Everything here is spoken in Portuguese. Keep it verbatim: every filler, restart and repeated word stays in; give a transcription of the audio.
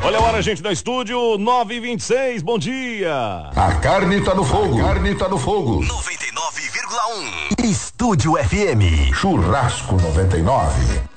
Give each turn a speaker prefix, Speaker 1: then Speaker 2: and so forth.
Speaker 1: Olha a hora, gente, da estúdio, nove e vinte e seis, bom dia.
Speaker 2: A carne tá no fogo, a carne tá no fogo.
Speaker 3: noventa e nove vírgula um Estúdio F M.
Speaker 2: Churrasco noventa e nove.